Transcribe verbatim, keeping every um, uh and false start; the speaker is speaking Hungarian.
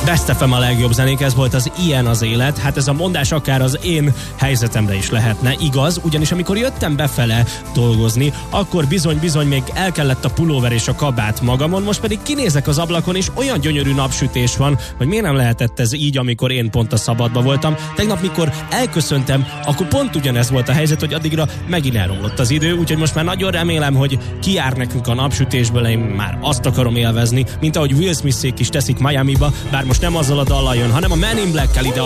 Best ef em a legjobb zenék, ez volt az Ilyen az élet. Hát ez a mondás akár az én helyzetemre is lehetne, igaz? Ugyanis amikor jöttem befele dolgozni, akkor bizony-bizony még el kellett a pulóver és a kabát magamon, most pedig kinézek az ablakon, és olyan gyönyörű napsütés van, hogy miért nem lehetett ez így, amikor én pont a szabadba voltam. Tegnap, mikor elköszöntem, akkor pont ugyanez volt a helyzet, hogy addigra megint elromlott az idő, úgyhogy most már nagyon remélem, hogy kijár nekünk a napsütésből, én már azt akarom élvezni, mint ahogy Will Smith-ék is teszik Miamiba, bár most nem azzal a dallal jön, hanem a Men in Black-kel ide a